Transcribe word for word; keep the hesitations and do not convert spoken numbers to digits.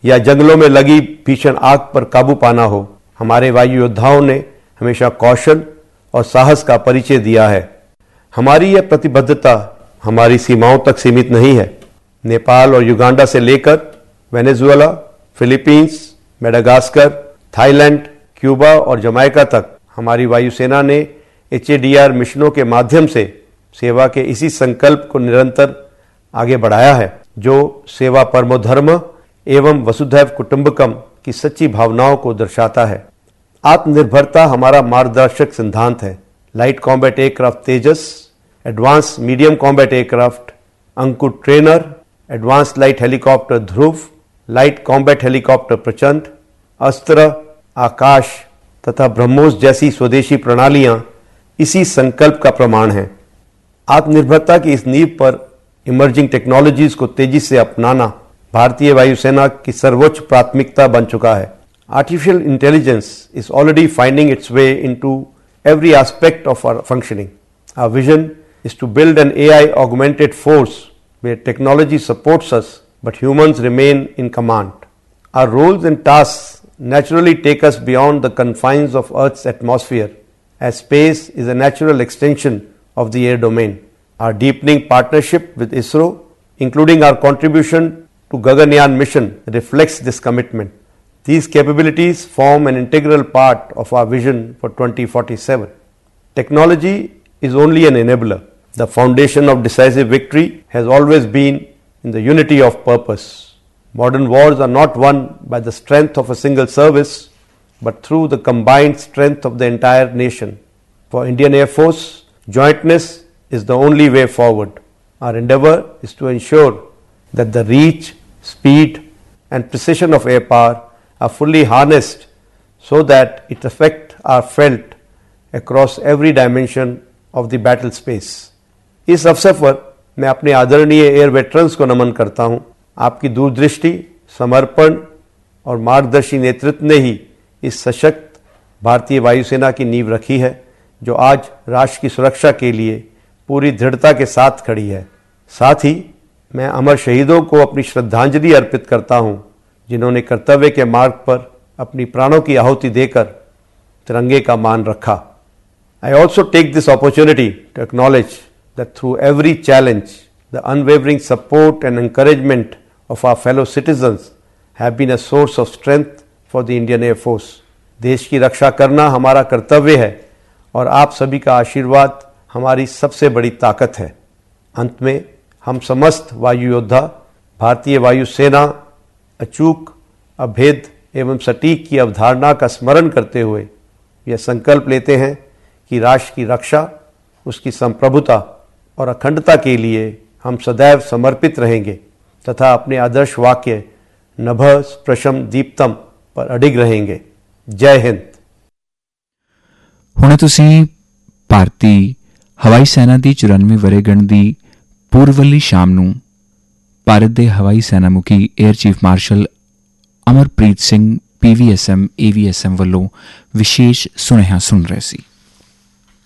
या जंगलों में लगी भीषण आग पर काबू पाना हो, हमारे वायु योद्धाओं ने हमेशा कौशल और साहस का परिचय दिया है। हमारी यह प्रतिबद्धता हमारी सीमाओं तक सीमित नहीं है। नेपाल और युगांडा से लेकर Venezuela, Philippines, Madagascar, Thailand, Cuba और जमैका तक हमारी वायुसेना ने एच ए डी आर मिशनों के माध्यम से सेवा के इसी संकल्प को निरंतर आगे बढ़ाया है, जो सेवा परमो धर्म एवं वसुधैव कुटुंबकम की सच्ची भावनाओं को दर्शाता है। आत्मनिर्भरता हमारा मार्गदर्शक सिद्धांत है। लाइट कॉम्बैट एयरक्राफ्ट तेजस, एडवांस मीडियम कॉम्बैट एयरक्राफ्ट अंकुर ट्रेनर, एडवांस लाइट हेलीकॉप्टर ध्रुव, लाइट कॉम्बैट हेलीकॉप्टर प्रचंड, अस्त्र, आकाश तथा ब्रह्मोस जैसी स्वदेशी प्रणालियां इसी संकल्प का प्रमाण हैं। आत्मनिर्भरता की इस नींव पर इमर्जिंग टेक्नोलॉजीज को तेजी से अपनाना भारतीय वायुसेना की सर्वोच्च प्राथमिकता बन चुका है। Artificial intelligence is already finding it's way into every aspect of our functioning. Our vision is to build an A I augmented force where technology supports us but humans remain in command. Our roles and tasks naturally take us beyond the confines of Earth's atmosphere, as space is a natural extension of the air domain. Our deepening partnership with ISRO, including our contribution to Gaganyaan mission, reflects this commitment. These capabilities form an integral part of our vision for twenty forty-seven. Technology is only an enabler. The foundation of decisive victory has always been in the unity of purpose. Modern wars are not won by the strength of a single service, but through the combined strength of the entire nation. For Indian Air Force, jointness is the only way forward. Our endeavor is to ensure that the reach, speed, and precision of air power are fully harnessed so that its effects are felt across every dimension of the battle space. इस अवसर पर मैं अपने आदरणीय air veterans को नमन करता हूं। आपकी दूरदृष्टि, समर्पण और मार्गदर्शी नेतृत्व ने ही इस सशक्त भारतीय वायुसेना की नींव रखी है, जो आज राष्ट्र की सुरक्षा के लिए पूरी दृढ़ता के साथ खड़ी है। साथ ही मैं अमर शहीदों को अपनी श्रद्धांजलि अर्पित करता हूं, जिन्होंने कर्तव्य के मार्ग पर अपनी प्राणों की आहुति देकर तिरंगे का मान रखा। I also take this opportunity to acknowledge that through every challenge, the unwavering support and encouragement of our fellow citizens have been a source of strength for the Indian Air Force. देश की रक्षा करना हमारा कर्तव्य है और आप सभी का आशीर्वाद हमारी सबसे बड़ी ताकत है। अंत में हम समस्त वायु योद्धा भारतीय वायुसेना अचूक, अभेद एवं सटीक की अवधारणा का स्मरण करते हुए यह संकल्प लेते हैं कि राष्ट्र की रक्षा, उसकी संप्रभुता और अखंडता के लिए हम सदैव समर्पित रहेंगे तथा अपने आदर्श वाक्य नभः स्पृशम दीप्तम पर अडिग रहेंगे। जय हिंद। हुणे तुसीं भारती हवाई सेना दी चौरानवे वरेगंढ दी पूर्वली शाम नूं भारत दे हवाई सेना मुखी air chief marshal Amarpreet Singh P V S M A V S M ਵੱਲੋਂ विशेष सुनेहा सुन रहे सी।